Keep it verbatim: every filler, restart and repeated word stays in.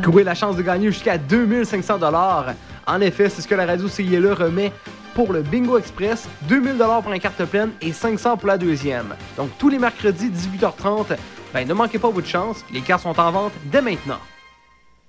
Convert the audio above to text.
Courez la chance de gagner jusqu'à deux mille cinq cents dollars. En effet, c'est ce que la radio C I L E remet pour le Bingo Express, deux mille dollars pour une carte pleine et cinq cents pour la deuxième. Donc tous les mercredis, dix-huit heures trente, ben, ne manquez pas votre chance, les cartes sont en vente dès maintenant.